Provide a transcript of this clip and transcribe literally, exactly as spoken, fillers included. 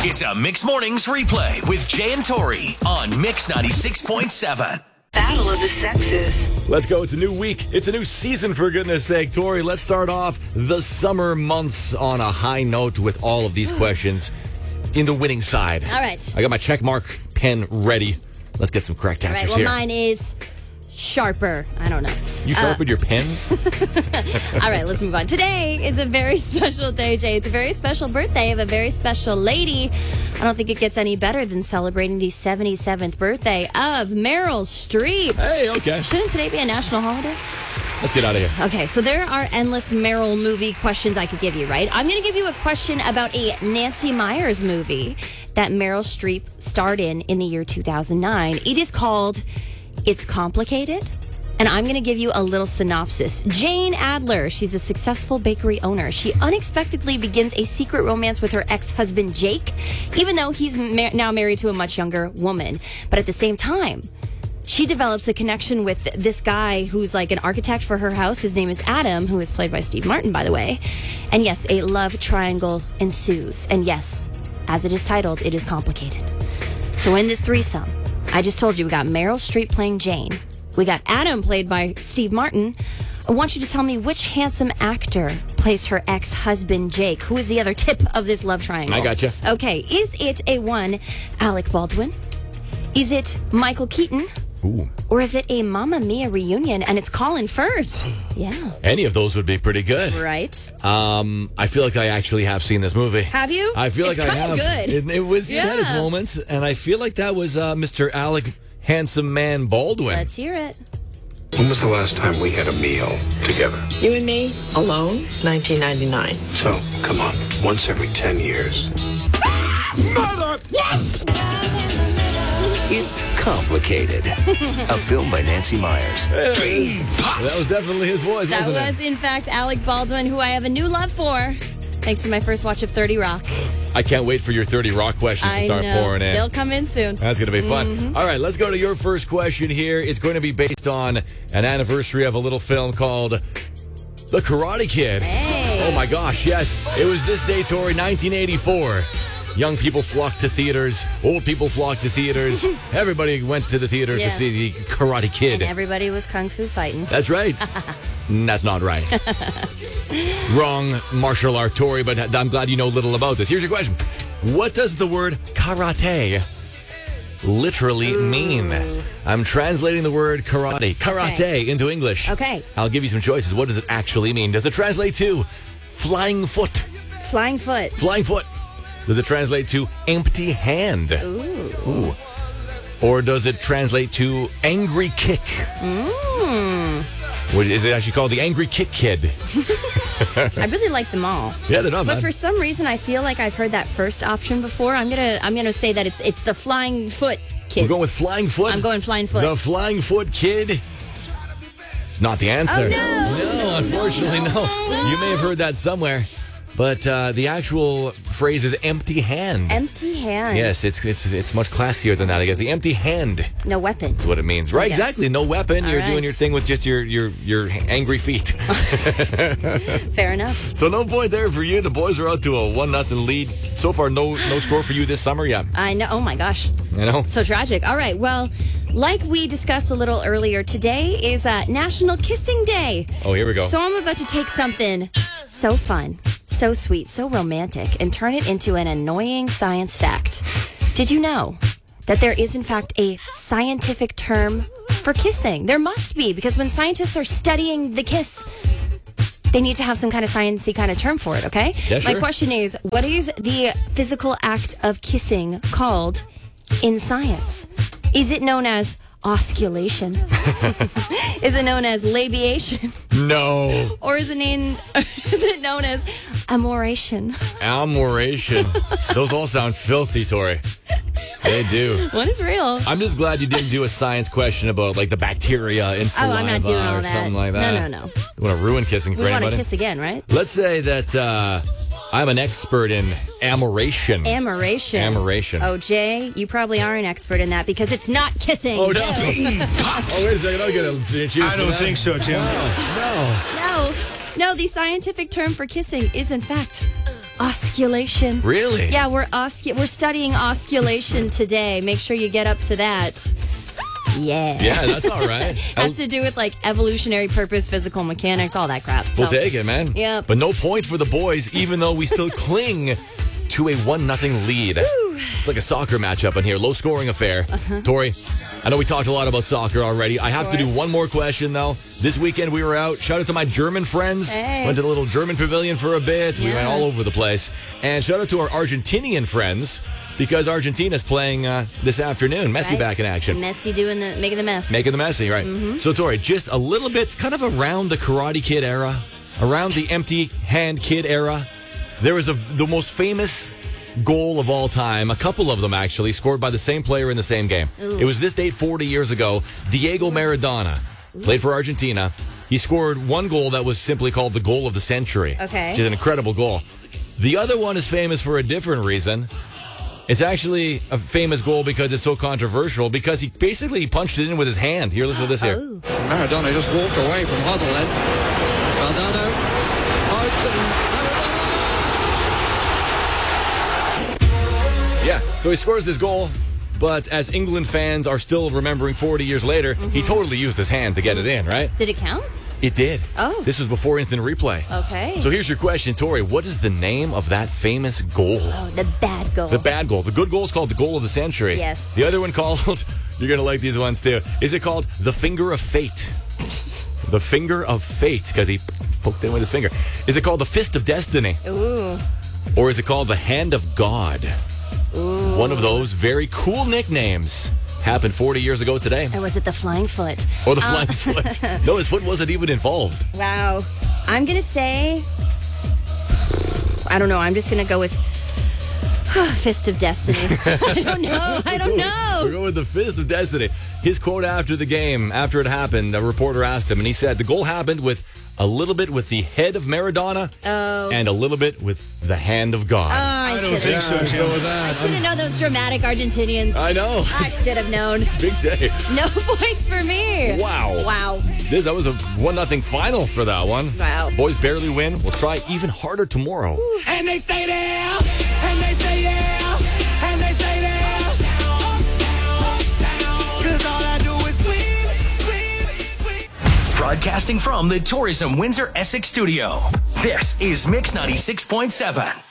It's a Mix Mornings replay with Jay and Tori on Mix ninety-six point seven. Battle of the Sexes. Let's go. It's a new week. It's a new season, for goodness sake. Tori, let's start off the summer months on a high note with all of these questions in the winning side. All right. I got my check mark pen ready. Let's get some correct All right, answers well, here. mine is sharper. I don't know. You sharpened your pens? All right, let's move on. Today is a very special day, Jay. It's a very special birthday of a very special lady. I don't think it gets any better than celebrating the seventy-seventh birthday of Meryl Streep. Hey, okay. Shouldn't today be a national holiday? Let's get out of here. Okay, so there are endless Meryl movie questions I could give you, right? I'm going to give you a question about a Nancy Meyers movie that Meryl Streep starred in in the year two thousand nine. It is called It's Complicated, and I'm going to give you a little synopsis. Jane Adler, she's a successful bakery owner. She unexpectedly begins a secret romance with her ex-husband, Jake, even though he's ma- now married to a much younger woman. But at the same time, she develops a connection with this guy who's like an architect for her house. His name is Adam, who is played by Steve Martin, by the way. And yes, a love triangle ensues. And yes, as it is titled, it is complicated. So in this threesome, I just told you we got Meryl Streep playing Jane. We got Adam played by Steve Martin. I want you to tell me which handsome actor plays her ex-husband Jake. Who is the other tip of this love triangle? I gotcha. Okay, is it a one, Alec Baldwin? Is it Michael Keaton? Ooh. Or is it a Mamma Mia reunion and it's Colin Firth? Yeah. Any of those would be pretty good. Right. Um, I feel like I actually have seen this movie. Have you? I feel It's like I kinda have. good. It, it was it had its Yeah. moments, and I feel like that was uh, Mister Alec Handsome Man Baldwin. Let's hear it. When was the last time we had a meal together? You and me, alone, nineteen ninety-nine. So, come on, once every ten years. Mother, what? It's Complicated, a film by Nancy Myers. That was definitely his voice, That wasn't was, in fact, Alec Baldwin, who I have a new love for, thanks to my first watch of thirty Rock. it? I can't wait for your thirty Rock questions to I start know. pouring in. They'll come in soon. That's going to be fun. Mm-hmm. All right, let's go to your first question here. It's going to be based on an anniversary of a little film called The Karate Kid. Hey. Oh my gosh, yes. It was this day, Tori, nineteen eighty-four. Young people flocked to theaters. Old people flocked to theaters. Everybody went to the theater Yes. to see The Karate Kid. And everybody was kung fu fighting. That's right. That's not right. Wrong martial art, Tori, but I'm glad you know little about this. Here's your question. What does the word karate literally Ooh. mean? I'm translating the word karate, karate Okay. into English. Okay. I'll give you some choices. What does it actually mean? Does it translate to flying foot? Flying foot. Flying foot. Does it translate to empty hand? Ooh. Ooh. Or does it translate to angry kick? Mm. What, is it actually called the Angry Kick Kid? I really like them all. Yeah, they're not But bad. for some reason, I feel like I've heard that first option before. I'm gonna, I'm gonna say that it's, it's the flying foot kid. We're going with flying foot? I'm going flying foot. The flying foot kid? It's not the answer. Oh, no. No, unfortunately, no. You may have heard that somewhere. But uh, the actual phrase is empty hand. Empty hand. Yes, it's it's it's much classier than that, I guess. The empty hand No weapon. is what it means. Right, Yes. exactly. No weapon. All You're right. doing your thing with just your, your, your angry feet. Fair enough. So no point there for you. The boys are out to a one nothing lead. So far, no no score for you this summer yet. I know. Oh my gosh. You know? So tragic. All right. Well, like we discussed a little earlier, today is uh, National Kissing Day. Oh, here we go. So I'm about to take something so fun, so sweet, so romantic, and turn it into an annoying science fact. Did you know that there is, in fact, a scientific term for kissing? There must be, because when scientists are studying the kiss, they need to have some kind of sciencey kind of term for it, okay? Yeah, sure. My question is, what is the physical act of kissing called in science? Is it known as osculation? Is it known as labiation? No. Or is it, named, is it known as amoration? Amoration. Those all sound filthy, Tori. They do. What is real? I'm just glad you didn't do a science question about like the bacteria in Oh, saliva I'm not doing all or that. something like that. No, no, no. You want to ruin kissing for We want anybody? to kiss again, right? Let's say that uh, I'm an expert in amoration. Amoration. Amoration. Oh, Jay, you probably are an expert in that because it's not kissing. Oh, no. oh, wait a second. I'll get a cheers I for don't that. think so, Tim. No. No, no, the scientific term for kissing is, in fact, Osculation. Really? Yeah, we're oscu- we're studying osculation today. Make sure you get up to that. Yeah. Yeah, that's all right. Has to do with like evolutionary purpose, physical mechanics, all that crap. We'll So- take it, man. Yep. But no point for the boys, even though we still cling to a one nothing lead. It's like a soccer matchup in here. Low scoring affair. Uh-huh. Tori, I know we talked a lot about soccer already. I have to do course. one more question, though. This weekend we were out. Shout out to my German friends. Hey. Went to the little German pavilion for a bit. We Yeah. went all over the place. And shout out to our Argentinian friends because Argentina's playing uh, this afternoon. Messi Right. back in action. Messi doing the making the mess. Making the messy, right? Mm-hmm. So, Tori, just a little bit, kind of around the Karate Kid era, around the Empty Hand Kid era, there was a, the most famous goal of all time, a couple of them actually, scored by the same player in the same game. Ooh. It was this date forty years ago. Diego Maradona played for Argentina. He scored one goal that was simply called the goal of the century. Okay. Which is an incredible goal. The other one is famous for a different reason. It's actually a famous goal because it's so controversial, because he basically punched it in with his hand. Here, listen to this here. Oh. Maradona just walked away from Huddle then. Maradona smoked and Yeah, so he scores this goal, but as England fans are still remembering forty years later, he totally used his hand to get it in, right? Did it count? It did. Oh. This was before instant replay. Okay. So here's your question, Tori. What is the name of that famous goal? Oh, the bad goal. The bad goal. The good goal is called the goal of the century. Yes. The other one called, you're going to like these ones too, is it called the finger of fate? The finger of fate, because he poked in with his finger. Is it called the fist of destiny? Ooh. Or is it called the hand of God? Ooh. One of those very cool nicknames happened forty years ago today. Or was it the flying foot? Or the flying foot. No, his foot wasn't even involved. Wow. I'm going to say, I don't know. I'm just going to go with Fist of Destiny. I don't know. I don't We're know. going with the fist of destiny. His quote after the game, after it happened, a reporter asked him, and he said, the goal happened with a little bit with the head of Maradona Oh. and a little bit with the hand of God. Oh, I should have so, Tim. I should have known those dramatic Argentinians. I know. I should have known. Big day. No points for me. Wow. Wow. This, that was a one nothing final for that one. Wow. Boys barely win. We'll try even harder tomorrow. And they stay there, and they stay there, and they stay there. Cause all I do is win, win, win. Broadcasting from the Tourism Windsor Essex studio. This is Mix ninety-six point seven.